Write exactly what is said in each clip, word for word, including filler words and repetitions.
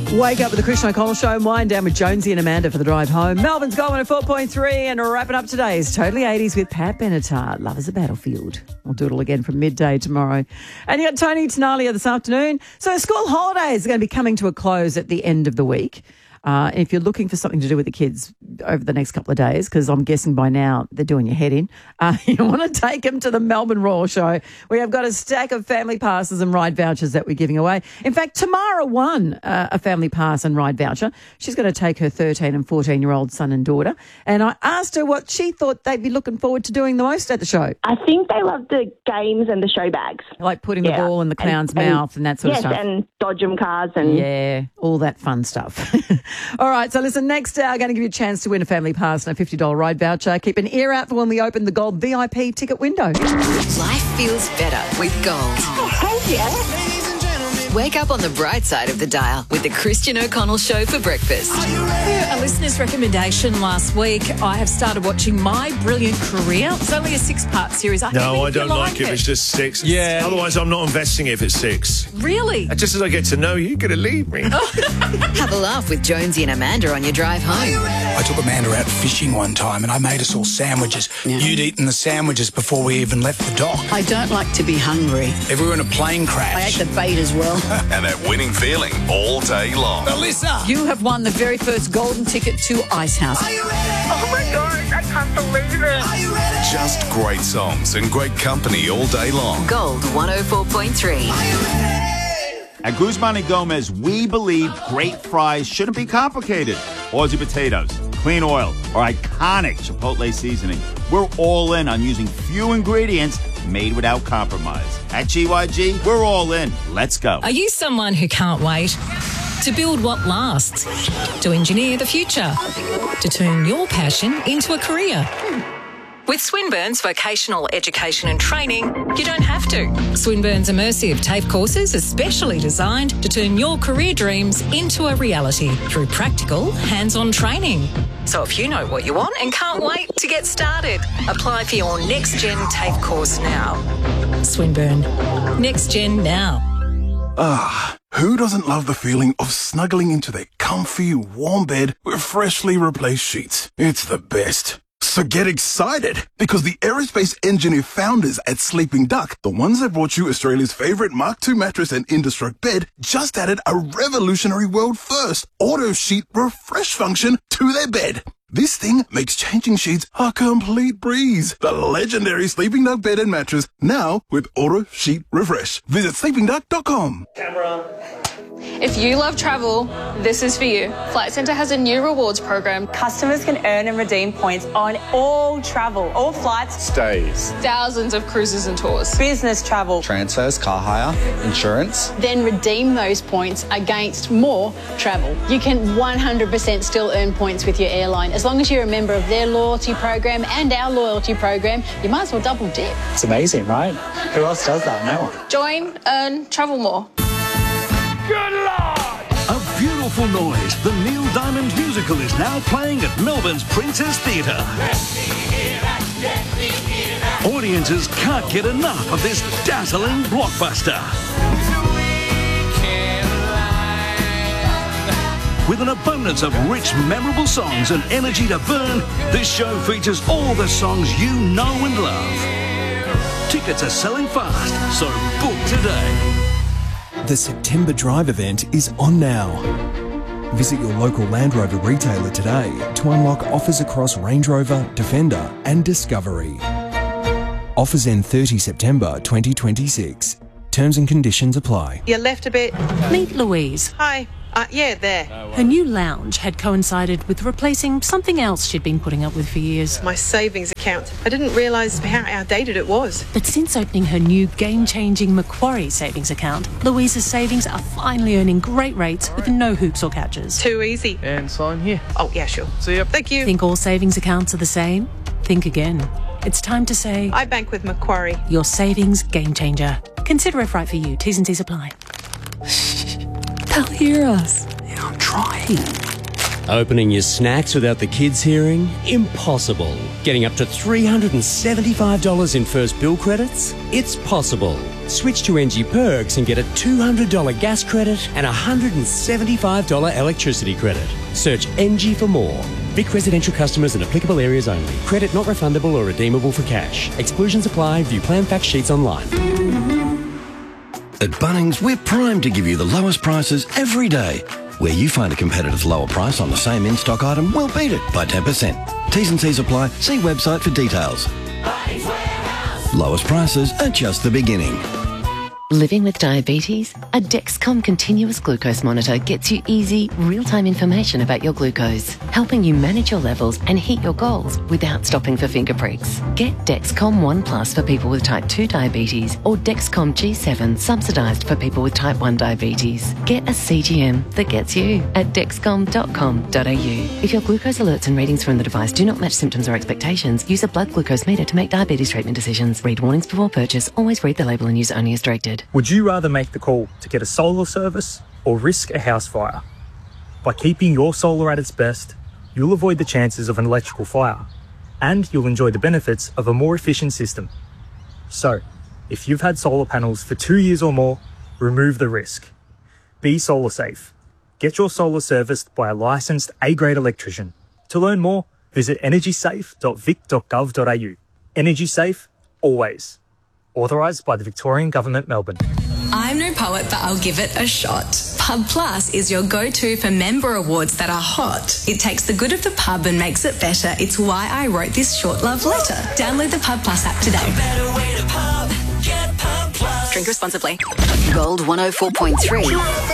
Wake up with the Christian O'Connell Show and wind down with Jonesy and Amanda for the drive home. Melbourne's going at four point three and wrapping up today's Totally eighties with Pat Benatar. Love is a battlefield. We'll do it all again from midday tomorrow. And you got Tony Tenalia this afternoon. So school holidays are going to be coming to a close at the end of the week. Uh, if you're looking for something to do with the kids over the next couple of days, because I'm guessing by now they're doing your head in, uh, you want to take them to the Melbourne Royal Show. We have got a stack of family passes and ride vouchers that we're giving away. In fact, Tamara won uh, a family pass and ride voucher. She's going to take her thirteen and fourteen-year-old son and daughter. And I asked her what she thought they'd be looking forward to doing the most at the show. I think they love the games and the show bags. Like putting yeah. the ball in the clown's and, mouth and, and that sort yes, of stuff. Yes, and dodge 'em cars. And yeah, all that fun stuff. All right, so listen, next hour, I'm going to give you a chance to win a family pass and a fifty dollars ride voucher. Keep an ear out for when we open the Gold V I P ticket window. Life feels better with Gold. Oh, hell yeah. Wake up on the bright side of the dial with the Christian O'Connell Show for breakfast. A listener's recommendation last week, I have started watching My Brilliant Career. It's only a six-part series. I No, I think don't you like it if it's just six. Yeah. Otherwise, I'm not investing if it's six. Really? Just as I get to know you, you're going to leave me. Have a laugh with Jonesy and Amanda on your drive home. I took Amanda out fishing one time and I made us all sandwiches. Yeah. You'd eaten the sandwiches before we even left the dock. I don't like to be hungry. If we were in a plane crash. I ate the bait as well. And that winning feeling all day long. Alyssa! You have won the very first golden ticket to Ice House. Oh my gosh, I can't believe it. Just great songs and great company all day long. Gold one oh four point three. At Guzman and Gomez, we believe great fries shouldn't be complicated. Aussie potatoes, clean oil, or iconic Chipotle seasoning. We're all in on using few ingredients made without compromise. At G Y G, we're all in. Let's go. Are you someone who can't wait to build what lasts, to engineer the future, to turn your passion into a career? With Swinburne's vocational education and training, you don't have to. Swinburne's immersive TAFE courses are specially designed to turn your career dreams into a reality through practical, hands-on training. So if you know what you want and can't wait to get started, apply for your Next Gen TAFE course now. Swinburne. Next Gen now. Ah, who doesn't love the feeling of snuggling into their comfy, warm bed with freshly replaced sheets? It's the best. So get excited, because the aerospace engineer founders at Sleeping Duck, the ones that brought you Australia's favourite Mark two mattress and Indestruct bed, just added a revolutionary world first auto sheet refresh function to their bed. This thing makes changing sheets a complete breeze. The legendary Sleeping Duck bed and mattress, now with auto sheet refresh. Visit sleeping duck dot com. Camera. If you love travel, this is for you. Flight Centre has a new rewards program. Customers can earn and redeem points on all travel, all flights, stays, thousands of cruises and tours, business travel, transfers, car hire, insurance. Then redeem those points against more travel. You can one hundred percent still earn points with your airline. As long as you're a member of their loyalty program and our loyalty program, you might as well double dip. It's amazing, right? Who else does that? No one. Join, earn, travel more. Good Lord! A beautiful noise. The Neil Diamond musical is now playing at Melbourne's Princess Theatre. Audiences can't get enough of this dazzling blockbuster. With an abundance of rich, memorable songs and energy to burn, this show features all the songs you know and love. Tickets are selling fast, so book today. The September Drive event is on now. Visit your local Land Rover retailer today to unlock offers across Range Rover, Defender and Discovery. Offers end thirtieth September twenty twenty-six. Terms and conditions apply. You left a bit. Meet Louise. Hi. Uh, yeah, there. Her new lounge had coincided with replacing something else she'd been putting up with for years. My savings account. I didn't realise how outdated it was. But since opening her new game-changing Macquarie savings account, Louise's savings are finally earning great rates with no hoops or catches. Too easy. And sign here. Oh, yeah, sure. See ya. Thank you. Think all savings accounts are the same? Think again. It's time to say... I bank with Macquarie. Your savings game changer. Consider if right for you. T's and C's apply. They'll hear us. Yeah, I'm trying. Opening your snacks without the kids hearing? Impossible. Getting up to three hundred seventy-five dollars in first bill credits? It's possible. Switch to N G Perks and get a two hundred dollars gas credit and a one hundred seventy-five dollars electricity credit. Search N G for more. Vic residential customers in applicable areas only. Credit not refundable or redeemable for cash. Exclusions apply. View plan fact sheets online. At Bunnings, we're primed to give you the lowest prices every day. Where you find a competitor's lower price on the same in-stock item, we'll beat it by ten percent. T's and C's apply. See website for details. Lowest prices are just the beginning. Living with diabetes? A Dexcom continuous glucose monitor gets you easy, real-time information about your glucose, helping you manage your levels and hit your goals without stopping for finger pricks. Get Dexcom One Plus for people with type two diabetes or Dexcom G seven subsidised for people with type one diabetes. Get a C G M that gets you at dexcom dot com dot a u. If your glucose alerts and readings from the device do not match symptoms or expectations, use a blood glucose meter to make diabetes treatment decisions. Read warnings before purchase. Always read the label and use only as directed. Would you rather make the call to get a solar service or risk a house fire? By keeping your solar at its best, you'll avoid the chances of an electrical fire, and you'll enjoy the benefits of a more efficient system. So, if you've had solar panels for two years or more, remove the risk. Be solar safe. Get your solar serviced by a licensed A-grade electrician. To learn more, visit energy safe dot vic dot gov dot a u. Energy Safe, always. Authorised by the Victorian Government, Melbourne. I'm no poet, but I'll give it a shot. Pub Plus is your go-to for member awards that are hot. It takes the good of the pub and makes it better. It's why I wrote this short love letter. Download the Pub Plus app today. Better way to pub. Get Pub Plus. Drink responsibly. Gold one oh four point three.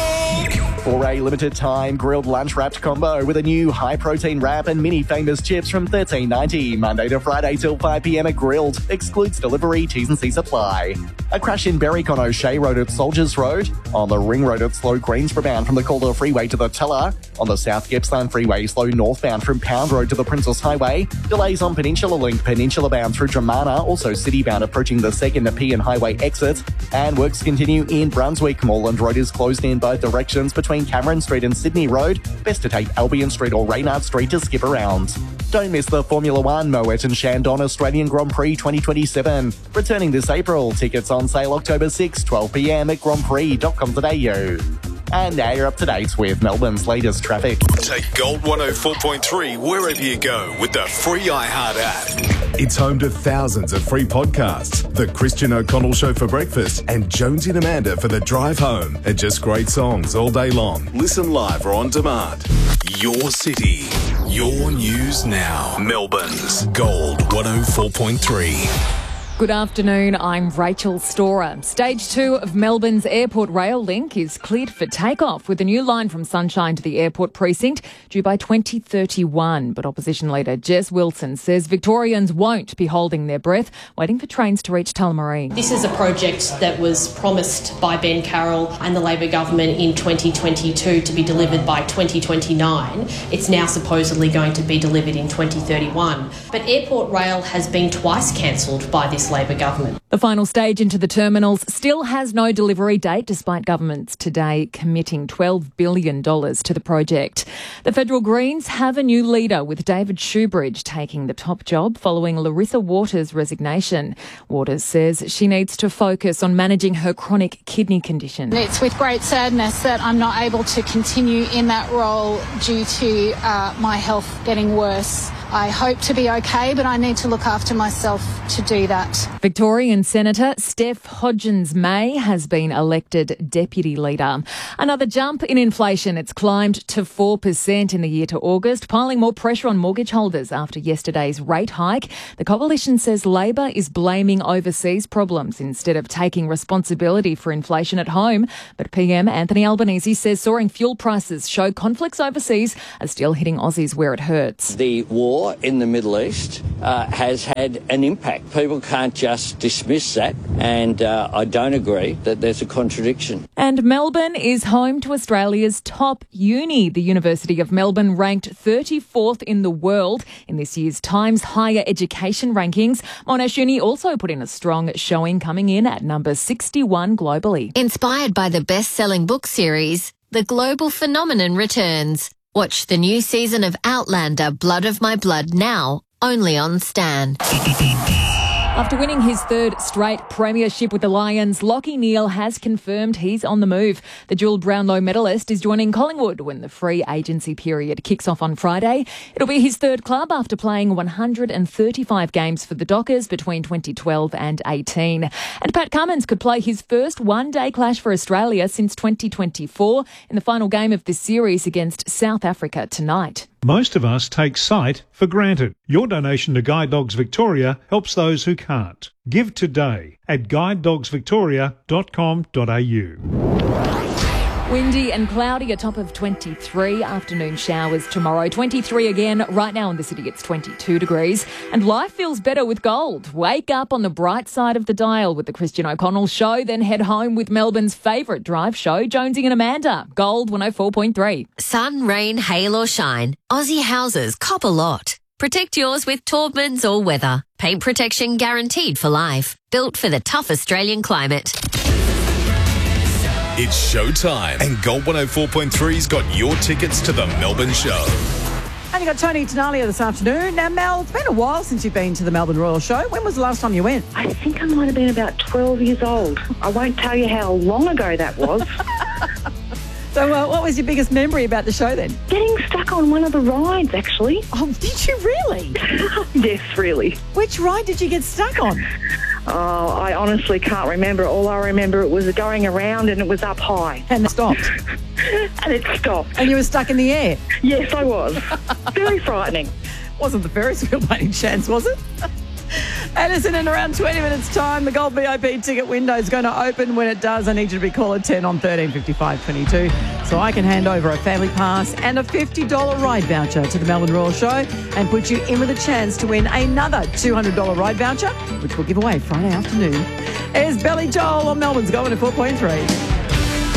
For a limited time, grilled lunch wrapped combo with a new high protein wrap and mini famous chips from thirteen ninety. Monday to Friday till five p m at Grilled. Excludes delivery, T's and C's apply. A crash in Berwick on O'Shea Road at Soldiers Road. On the Ring Road at Slow Greensboro bound from the Calder Freeway to the Teller. On the South Gippsland Freeway, slow northbound from Pound Road to the Princess Highway. Delays on Peninsula Link, Peninsula bound through Dramana. Also city bound approaching the second Nepean Highway exit. And works continue in Brunswick. Moreland Road is closed in both directions between Cameron Street and Sydney Road. Best to take Albion Street or Reynard Street to skip around. Don't miss the Formula One Moet and Shandon Australian Grand Prix twenty twenty-seven. Returning this April. Tickets on sale October sixth, twelve p m at grand prix dot com dot a u. And now you're up to date with Melbourne's latest traffic. Take Gold one oh four point three wherever you go with the free iHeart app. It's home to thousands of free podcasts. The Christian O'Connell Show for breakfast and Jonesy and Amanda for the drive home. And just great songs all day long. Listen live or on demand. Your city, your news now. Melbourne's Gold one oh four point three. Good afternoon, I'm Rachel Storer. Stage two of Melbourne's airport rail link is cleared for takeoff with a new line from Sunshine to the airport precinct due by twenty thirty-one. But opposition leader Jess Wilson says Victorians won't be holding their breath, waiting for trains to reach Tullamarine. This is a project that was promised by Ben Carroll and the Labor government in twenty twenty-two to be delivered by twenty twenty-nine. It's now supposedly going to be delivered in twenty thirty-one. But airport rail has been twice cancelled by this Labor government. The final stage into the terminals still has no delivery date, despite governments today committing twelve billion dollars to the project. The Federal Greens have a new leader, with David Shoebridge taking the top job following Larissa Waters' resignation. Waters says she needs to focus on managing her chronic kidney condition. It's with great sadness that I'm not able to continue in that role due to uh, my health getting worse. I hope to be okay, but I need to look after myself to do that. Victorian Senator Steph Hodgins-May has been elected Deputy Leader. Another jump in inflation. It's climbed to four percent in the year to August, piling more pressure on mortgage holders after yesterday's rate hike. The coalition says Labor is blaming overseas problems instead of taking responsibility for inflation at home. But P M Anthony Albanese says soaring fuel prices show conflicts overseas are still hitting Aussies where it hurts. The war in the Middle East uh, has had an impact. People can't just dismiss that, and uh, I don't agree that there's a contradiction. And Melbourne is home to Australia's top uni. The University of Melbourne ranked thirty-fourth in the world in this year's Times Higher Education rankings. Monash Uni also put in a strong showing, coming in at number sixty-one globally. Inspired by the best-selling book series, The Global Phenomenon returns. Watch the new season of Outlander, Blood of My Blood now, only on Stan. After winning his third straight premiership with the Lions, Lachie Neale has confirmed he's on the move. The dual Brownlow medalist is joining Collingwood when the free agency period kicks off on Friday. It'll be his third club after playing one hundred thirty-five games for the Dockers between twenty twelve and eighteen. And Pat Cummins could play his first one-day clash for Australia since twenty twenty-four in the final game of this series against South Africa tonight. Most of us take sight for granted. Your donation to Guide Dogs Victoria helps those who can't. Give today at guide dogs victoria dot com dot a u. Windy and cloudy, a top of twenty-three. Afternoon showers tomorrow. twenty-three again. Right now in the city it's twenty-two degrees. And life feels better with gold. Wake up on the bright side of the dial with the Christian O'Connell Show. Then head home with Melbourne's favourite drive show, Jonesy and Amanda. Gold one oh four point three. Sun, rain, hail or shine, Aussie houses cop a lot. Protect yours with Taubman's All Weather. Paint protection guaranteed for life. Built for the tough Australian climate. It's showtime, and Gold one oh four point three's got your tickets to the Melbourne show. And you got Tony Tenalia this afternoon. Now, Mel, it's been a while since you've been to the Melbourne Royal Show. When was the last time you went? I think I might have been about twelve years old. I won't tell you how long ago that was. So uh, what was your biggest memory about the show then? Getting stuck on one of the rides, actually. Oh, did you really? Yes, really. Which ride did you get stuck on? Oh, I honestly can't remember. All I remember, it was going around and it was up high. And it stopped? And it stopped. And you were stuck in the air? Yes, I was. Very frightening. Wasn't the Ferris wheel by any chance, was it? Addison, in around twenty minutes' time, the Gold V I P ticket window is going to open. When it does, I need you to be caller ten on thirteen fifty-five twenty-two so I can hand over a family pass and a fifty dollars ride voucher to the Melbourne Royal Show and put you in with a chance to win another two hundred dollars ride voucher, which we'll give away Friday afternoon. Here's Billy Joel on Melbourne's Gold one oh four point three.